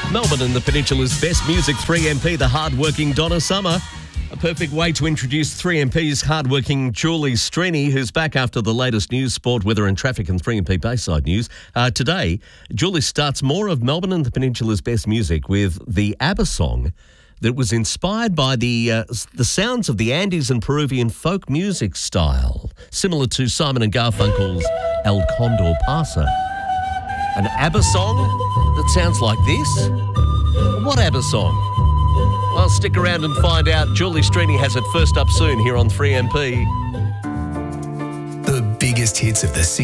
Melbourne and the Peninsula's best music, 3MP, the hard-working Donna Summer. A perfect way to introduce 3MP's hard-working Julie Strini, who's back after the latest news, sport, weather and traffic and 3MP Bayside news. Today, Julie starts more of Melbourne and the Peninsula's best music with the ABBA song that was inspired by the sounds of the Andes and Peruvian folk music style, similar to Simon and Garfunkel's El Condor Pasa. An ABBA song that sounds like this? What ABBA song? Well, stick around and find out. Julie Strini has it first up soon here on 3MP. The biggest hits of the